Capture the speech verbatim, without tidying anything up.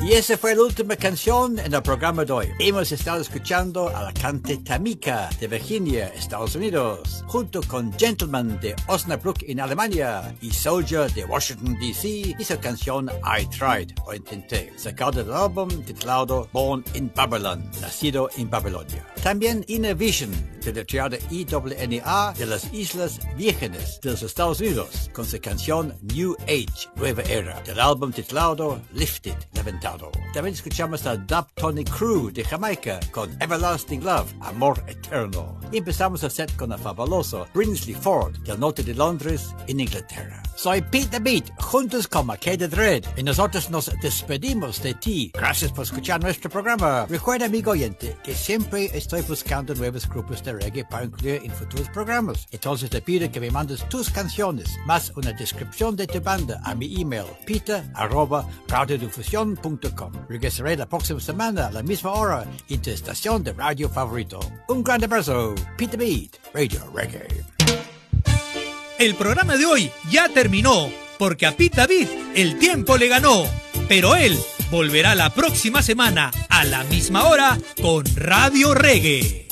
Y esa fue la última canción en el programa de hoy. Hemos estado escuchando a la cantante Tamika de Virginia, Estados Unidos, junto con Gentleman de Osnabrück en Alemania y Soldier de Washington, D C y su canción I Tried o Intenté, sacado del álbum titulado Born in Babylon, nacido en Babilonia. También Inner Vision de la triada I W N A de las Islas Vírgenes de los Estados Unidos, con su canción New Age, Nueva Era, del álbum titulado Lifted, Levantado. También escuchamos a Dubtonic Crew de Jamaica con Everlasting Love, Amor Eterno. Y empezamos el set con el fabuloso Brinsley Ford del norte de Londres, en Inglaterra. Soy Pete the Beat, juntos con Makeda Dread, y nosotros nos despedimos de ti. Gracias por escuchar nuestro programa. Recuerda, amigo oyente, que siempre estoy buscando nuevos grupos de reggae para incluir en futuros programas. Entonces te pido que me mandes tus canciones, más una descripción de tu banda a mi email, peter arroba radiodifusión punto com. Regresaré la próxima semana a la misma hora en tu estación de radio favorito. Un gran abrazo. Pete the Beat, Radio Reggae. El programa de hoy ya terminó, porque a Pete David el tiempo le ganó, pero él volverá la próxima semana a la misma hora con Radio Reggae.